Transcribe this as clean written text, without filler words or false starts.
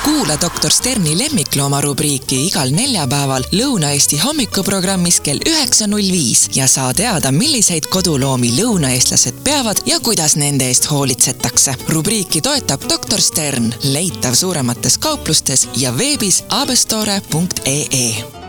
Kuula Dr. Sterni lemmiklooma rubriiki igal neljapäeval Lõuna-Eesti hommikuprogrammis kell 9.05 ja saa teada, milliseid koduloomi lõunaeestlased peavad ja kuidas nende eest hoolitsetakse. Rubriiki toetab Dr. Stern, leitav suuremates kauplustes ja veebis abestore.ee.